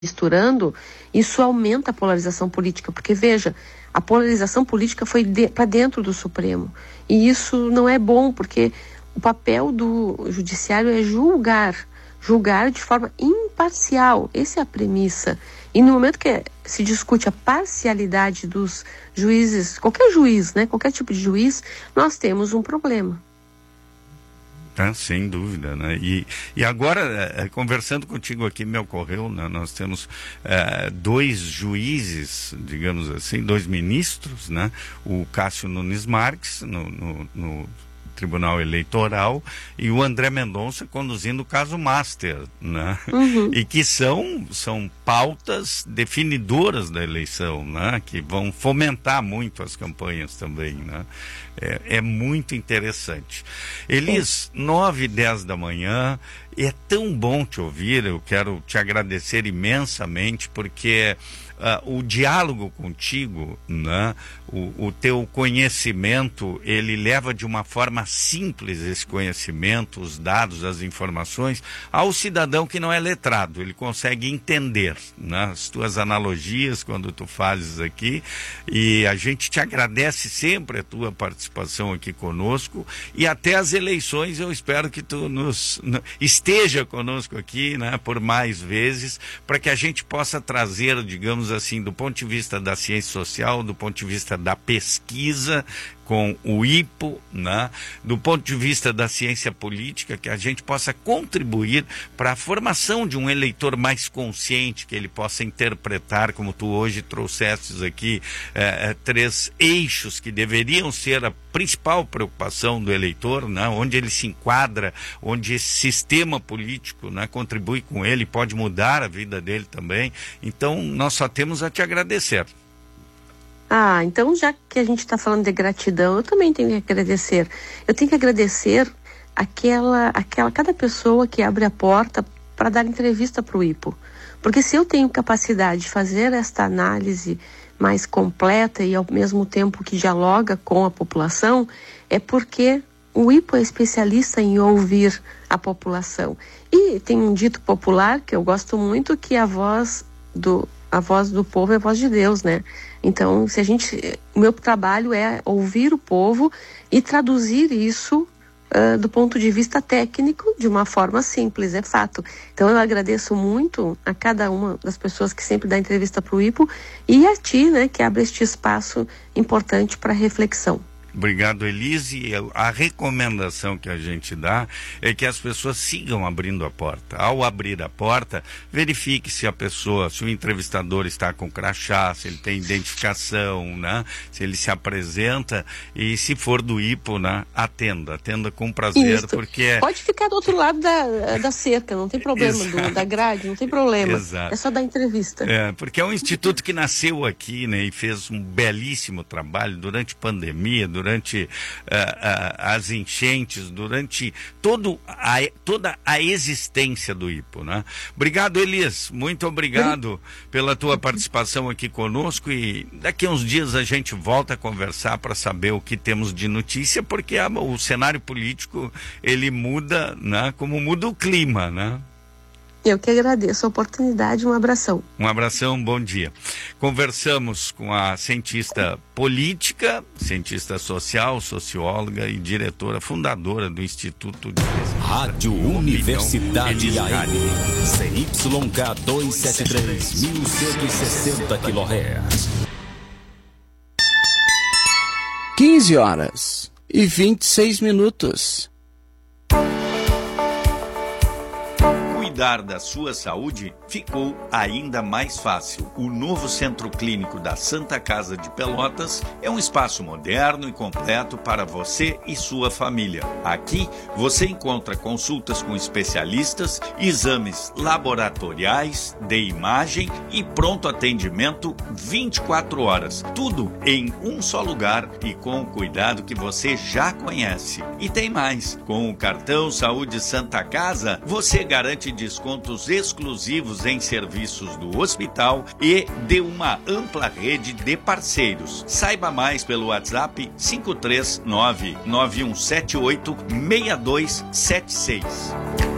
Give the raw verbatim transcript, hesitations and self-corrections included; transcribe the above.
misturando, isso aumenta a polarização política, porque veja, a polarização política foi de, para dentro do Supremo, e isso não é bom, porque o papel do judiciário é julgar, julgar de forma imparcial, essa é a premissa, e no momento que se discute a parcialidade dos juízes, qualquer juiz, né, qualquer tipo de juiz, nós temos um problema. Ah, sem dúvida, né? E, e agora, eh, conversando contigo aqui, me ocorreu, né? Nós temos eh, dois juízes, digamos assim, dois ministros, né? O Cássio Nunes Marques, no, no, no Tribunal Eleitoral, e o André Mendonça conduzindo o caso Master, né? Uhum. E que são, são pautas definidoras da eleição, né? Que vão fomentar muito as campanhas também, né? É, é muito interessante. Elis, nove e dez da manhã, é tão bom te ouvir, eu quero te agradecer imensamente, porque uh, o diálogo contigo, né, o, o teu conhecimento, ele leva de uma forma simples esse conhecimento, os dados, as informações, ao cidadão que não é letrado, ele consegue entender, né, as tuas analogias quando tu fazes aqui, e a gente te agradece sempre a tua participação aqui conosco, e até as eleições eu espero que tu nos, esteja conosco aqui, né, por mais vezes, para que a gente possa trazer, digamos assim, do ponto de vista da ciência social, do ponto de vista da pesquisa com o I P O, né, do ponto de vista da ciência política, que a gente possa contribuir para a formação de um eleitor mais consciente, que ele possa interpretar, como tu hoje trouxestes aqui, eh, três eixos que deveriam ser a principal preocupação do eleitor, né, onde ele se enquadra, onde esse sistema político, né, contribui com ele, pode mudar a vida dele também. Então, nós só temos a te agradecer. Ah, então já que a gente está falando de gratidão, eu também tenho que agradecer. Eu tenho que agradecer aquela, aquela, cada pessoa que abre a porta para dar entrevista para o I P O. Porque se eu tenho capacidade de fazer esta análise mais completa e ao mesmo tempo que dialoga com a população, é porque o I P O é especialista em ouvir a população. E tem um dito popular que eu gosto muito, que a voz do, a voz do povo é a voz de Deus, né? Então, se a gente, o meu trabalho é ouvir o povo e traduzir isso uh, do ponto de vista técnico de uma forma simples, é fato. Então, eu agradeço muito a cada uma das pessoas que sempre dá entrevista para o I P O e a ti, né, que abre este espaço importante para reflexão. Obrigado, Elise. A recomendação que a gente dá é que as pessoas sigam abrindo a porta. Ao abrir a porta, verifique se a pessoa, se o entrevistador está com crachá, se ele tem identificação, né? Se ele se apresenta, e se for do I P O, né? Atenda, atenda com prazer. Isso. Porque pode ficar do outro lado da, da cerca, não tem problema, do, da grade, não tem problema. Exato. É só dar entrevista. É, porque é um instituto que nasceu aqui, né? E fez um belíssimo trabalho durante a pandemia, durante durante uh, uh, as enchentes, durante todo a, toda a existência do I P O, né? Obrigado, Elis, muito obrigado pela tua participação aqui conosco, e daqui a uns dias a gente volta a conversar para saber o que temos de notícia, porque a, o cenário político, ele muda, né? Como muda o clima, né? Eu que agradeço a oportunidade, um abração. Um abração, bom dia. Conversamos com a cientista política, cientista social, socióloga e diretora fundadora do Instituto de Pesquisa. Rádio Universidade A M, C Y K duzentos e setenta e três, mil cento e sessenta quilohertz. quinze horas e vinte e seis minutos. Cuidar da sua saúde ficou ainda mais fácil. O novo Centro Clínico da Santa Casa de Pelotas é um espaço moderno e completo para você e sua família. Aqui você encontra consultas com especialistas, exames laboratoriais, de imagem e pronto atendimento vinte e quatro horas. Tudo em um só lugar e com o cuidado que você já conhece. E tem mais. Com o cartão Saúde Santa Casa, você garante descontos exclusivos em serviços do hospital e de uma ampla rede de parceiros. Saiba mais pelo WhatsApp cinco três nove, nove um sete oito, seis dois sete seis.